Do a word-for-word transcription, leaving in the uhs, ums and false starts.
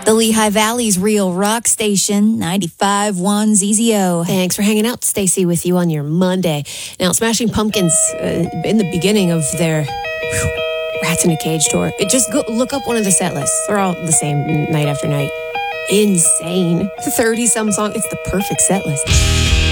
The Lehigh Valley's Real Rock Station, ninety-five point one Z Z O. Thanks for hanging out, Stacy, with you on your Monday. Now, Smashing Pumpkins, uh, in the beginning of their whew, Rats in a Cage tour, it just go, look up one of the set lists. They're all the same night after night. Insane. thirty-some songs. It's the perfect set list.